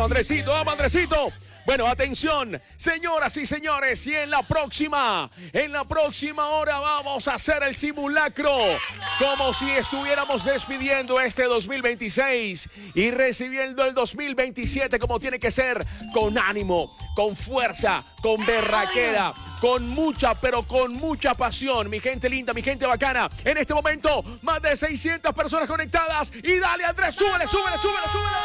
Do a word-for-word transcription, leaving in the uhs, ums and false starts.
Vamos, Andresito, vamos, Andresito. Bueno, atención, señoras y señores, y en la próxima, en la próxima hora vamos a hacer el simulacro, como si estuviéramos despidiendo este dos mil veintiséis y recibiendo el dos mil veintisiete como tiene que ser, con ánimo, con fuerza, con berraquera, con mucha, pero con mucha pasión. Mi gente linda, mi gente bacana, en este momento, más de seiscientas personas conectadas, y dale, Andrés, súbele, súbele, súbele, súbele.